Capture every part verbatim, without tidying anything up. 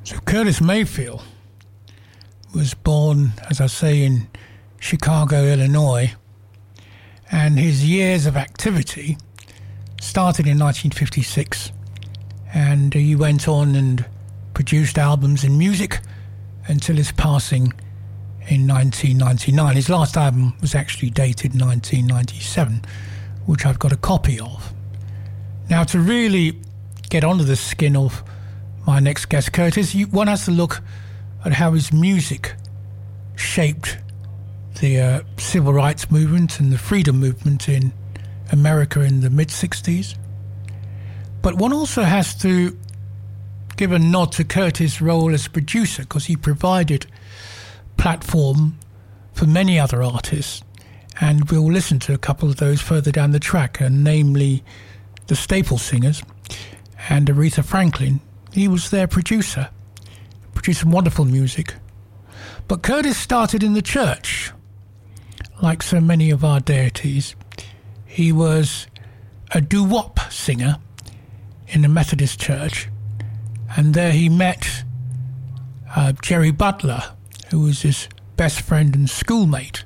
So Curtis Mayfield was born, as I say, in Chicago, Illinois, and his years of activity started in nineteen fifty-six, and he went on and produced albums in music until his passing in nineteen ninety-nine. His last album was actually dated nineteen ninety-seven, which I've got a copy of. Now, to really get under the skin of my next guest, Curtis, you, one has to look at how his music shaped the uh, civil rights movement and the freedom movement in America in the mid-sixties. But one also has to give a nod to Curtis' role as producer, because he provided platform for many other artists, and we'll listen to a couple of those further down the track, and namely the Staple Singers and Aretha Franklin. He was their producer, produced some wonderful music. But Curtis started in the church. Like so many of our deities, he was a doo-wop singer in the Methodist Church, and there he met uh, Jerry Butler, who was his best friend and schoolmate.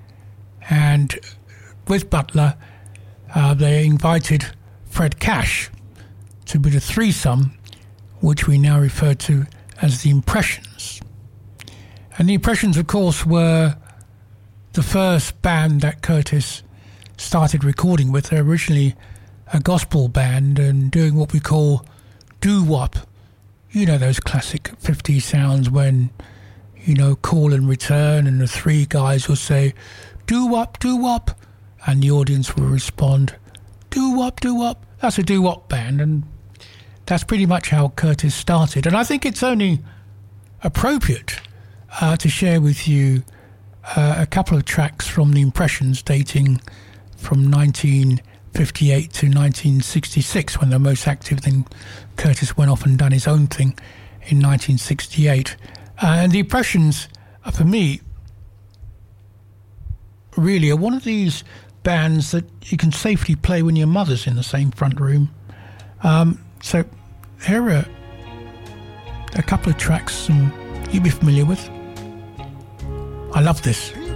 And with Butler, uh, they invited Fred Cash to be the threesome, which we now refer to as the Impressions. And the Impressions, of course, were the first band that Curtis started recording with. They're originally a gospel band and doing what we call doo-wop. You know those classic fifties sounds when, you know, call and return, and the three guys will say, doo-wop, doo-wop, and the audience will respond, doo-wop, doo-wop. That's a doo-wop band, and that's pretty much how Curtis started. And I think it's only appropriate uh, to share with you uh, a couple of tracks from the Impressions dating from nineteen fifty-eight to nineteen sixty-six, when they're most active. Then Curtis went off and done his own thing in nineteen sixty-eight. Uh, and the Impressions, uh, for me, really are one of these bands that you can safely play when your mother's in the same front room. Um, so here are a couple of tracks um, you'll be familiar with. I love this.